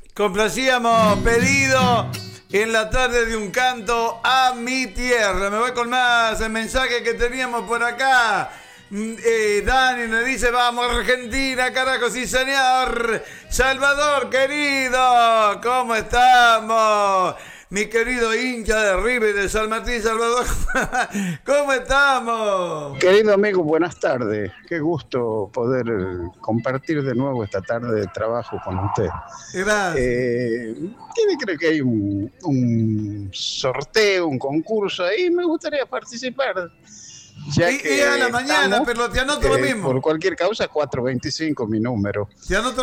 Complacíamos pedido en la tarde de un canto a mi tierra. Me voy con más el mensaje que teníamos por acá. Dani nos dice, vamos Argentina, carajo, sí señor. Salvador, querido, ¿cómo estamos? Mi querido hincha de River de San Martín, Salvador, ¿cómo estamos? Querido amigo, buenas tardes. Qué gusto poder compartir de nuevo esta tarde de trabajo con usted. Gracias. Creo que hay un sorteo, un concurso ahí. Me gustaría participar. Ya Y a la mañana, pero te anoto lo mismo. Por cualquier causa, 425 mi número. Te anoto